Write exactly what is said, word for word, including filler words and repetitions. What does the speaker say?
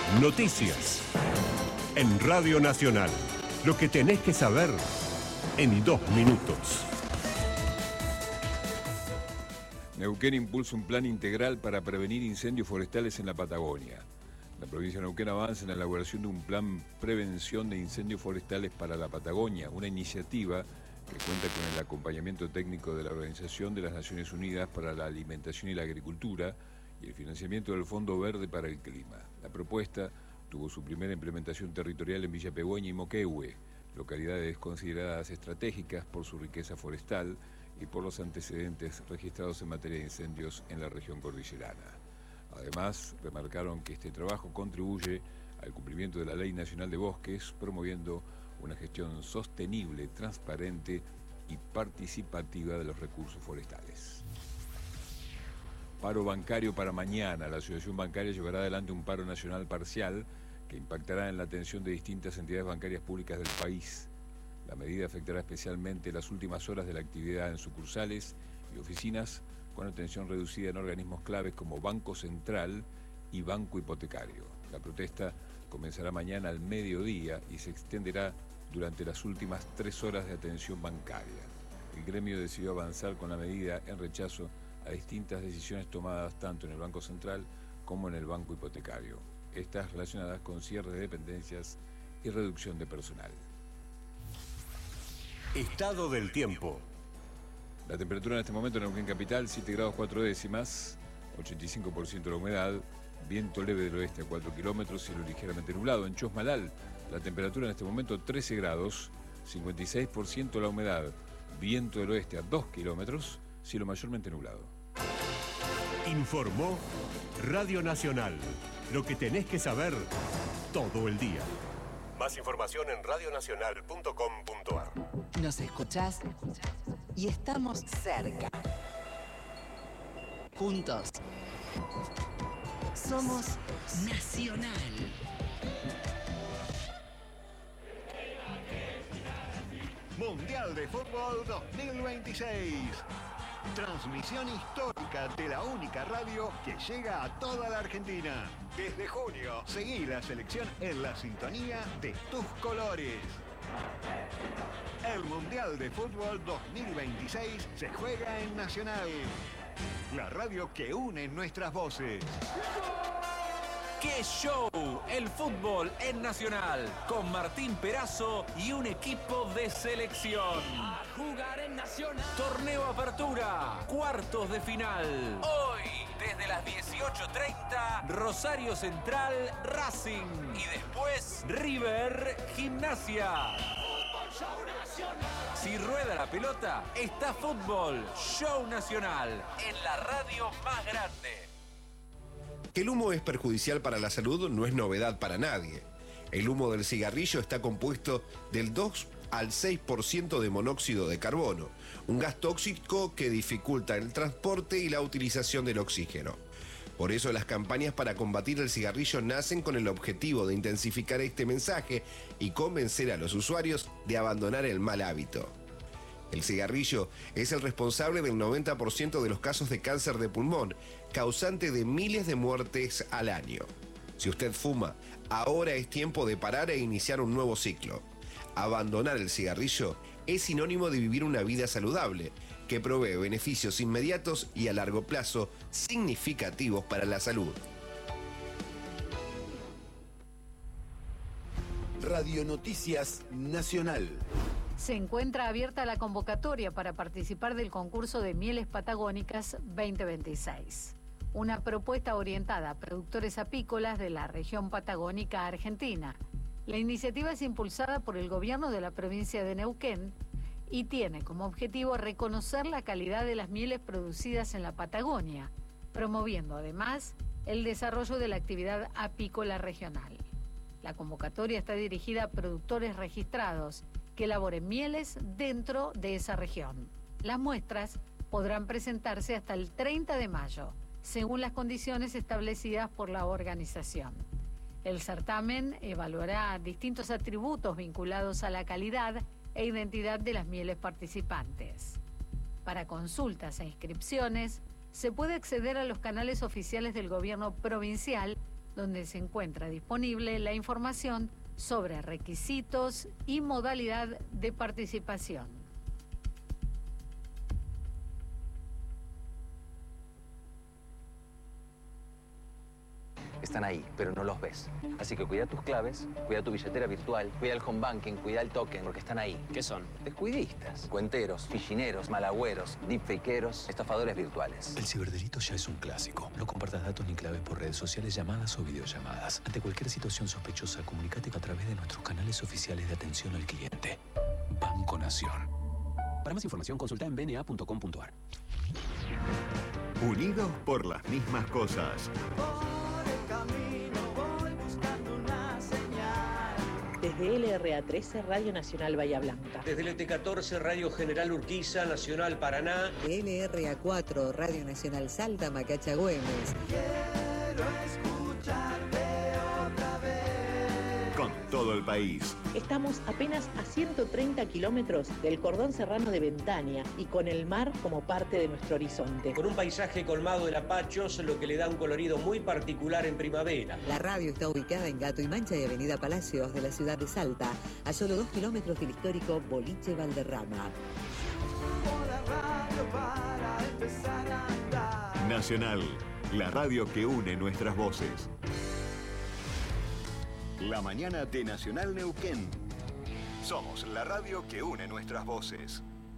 Noticias. En Radio Nacional. Lo que tenés que saber en dos minutos. Neuquén impulsa un plan integral para prevenir incendios forestales en la Patagonia. La provincia de Neuquén avanza en la elaboración de un plan prevención de incendios forestales para la Patagonia, una iniciativa que cuenta con el acompañamiento técnico de la Organización de las Naciones Unidas para la Alimentación y la Agricultura y el financiamiento del Fondo Verde para el Clima. La propuesta tuvo su primera implementación territorial en Villa Pegüeña y Moquehue, localidades consideradas estratégicas por su riqueza forestal y por los antecedentes registrados en materia de incendios en la región cordillerana. Además, remarcaron que este trabajo contribuye al cumplimiento de la Ley Nacional de Bosques, promoviendo una gestión sostenible, transparente y participativa de los recursos forestales. Paro bancario para mañana. La Asociación Bancaria llevará adelante un paro nacional parcial que impactará en la atención de distintas entidades bancarias públicas del país. La medida afectará especialmente las últimas horas de la actividad en sucursales y oficinas, con atención reducida en organismos claves como Banco Central y Banco Hipotecario. La protesta comenzará mañana al mediodía y se extenderá durante las últimas tres horas de atención bancaria. El gremio decidió avanzar con la medida en rechazo a distintas decisiones tomadas tanto en el Banco Central como en el Banco Hipotecario, estas relacionadas con cierre de dependencias y reducción de personal. Estado del tiempo. La temperatura en este momento en Neuquén Capital, siete grados cuatro décimas, ochenta y cinco por ciento la humedad, viento leve del oeste a cuatro kilómetros, cielo ligeramente nublado. En Chosmalal, la temperatura en este momento trece grados, cincuenta y seis por ciento la humedad, viento del oeste a dos kilómetros, cielo mayormente nublado. Informó Radio Nacional. Lo que tenés que saber todo el día. Más información en radionacional punto com punto ar. Nos escuchás y estamos cerca. Juntos. Somos Nacional. Mundial de Fútbol dos mil veintiséis. Transmisión histórica de la única radio que llega a toda la Argentina. Desde junio, seguí la selección en la sintonía de tus colores. El Mundial de Fútbol dos mil veintiséis se juega en Nacional, la radio que une nuestras voces. ¡Qué show! El fútbol en Nacional, con Martín Perazo y un equipo de selección. A jugar en Nacional. Torneo Apertura, cuartos de final. Hoy, desde las dieciocho treinta, Rosario Central, Racing. Y después, River, Gimnasia. Fútbol, show nacional. Si rueda la pelota, está fútbol, show nacional, en la radio más grande. Que el humo es perjudicial para la salud no es novedad para nadie. El humo del cigarrillo está compuesto del dos al seis por ciento de monóxido de carbono, un gas tóxico que dificulta el transporte y la utilización del oxígeno. Por eso las campañas para combatir el cigarrillo nacen con el objetivo de intensificar este mensaje y convencer a los usuarios de abandonar el mal hábito. El cigarrillo es el responsable del noventa por ciento de los casos de cáncer de pulmón, causante de miles de muertes al año. Si usted fuma, ahora es tiempo de parar e iniciar un nuevo ciclo. Abandonar el cigarrillo es sinónimo de vivir una vida saludable, que provee beneficios inmediatos y a largo plazo significativos para la salud. Radio Noticias Nacional. Se encuentra abierta la convocatoria para participar del concurso de Mieles Patagónicas veinte veintiséis. Una propuesta orientada a productores apícolas de la región patagónica argentina. La iniciativa es impulsada por el gobierno de la provincia de Neuquén y tiene como objetivo reconocer la calidad de las mieles producidas en la Patagonia, promoviendo además el desarrollo de la actividad apícola regional. La convocatoria está dirigida a productores registrados que elaboren mieles dentro de esa región. Las muestras podrán presentarse hasta el treinta de mayo, según las condiciones establecidas por la organización. El certamen evaluará distintos atributos vinculados a la calidad e identidad de las mieles participantes. Para consultas e inscripciones, se puede acceder a los canales oficiales del gobierno provincial donde se encuentra disponible la información sobre requisitos y modalidad de participación. Están ahí, pero no los ves. Así que cuida tus claves, cuida tu billetera virtual, cuida el home banking, cuida el token, porque están ahí. ¿Qué son? Descuidistas, cuenteros, fichineros, malagüeros, deepfakeros, estafadores virtuales. El ciberdelito ya es un clásico. No compartas datos ni claves por redes sociales, llamadas o videollamadas. Ante cualquier situación sospechosa, comunícate a través de nuestros canales oficiales de atención al cliente. Banco Nación. Para más información, consulta en b n a punto com punto a r. Unidos por las mismas cosas. Desde L R A trece, Radio Nacional Bahía Blanca. Desde L T catorce, Radio General Urquiza, Nacional Paraná. De L R A cuatro, Radio Nacional Salta, Macacha Güemes. Quiero escucharte otra vez. Con todo el país. Estamos apenas a ciento treinta kilómetros del cordón serrano de Ventaña y con el mar como parte de nuestro horizonte. Con un paisaje colmado de lapachos, lo que le da un colorido muy particular en primavera. La radio está ubicada en Gato y Mancha y Avenida Palacios de la ciudad de Salta, a solo dos kilómetros del histórico Boliche Valderrama. Nacional, la radio que une nuestras voces. La mañana de Nacional Neuquén. Somos la radio que une nuestras voces.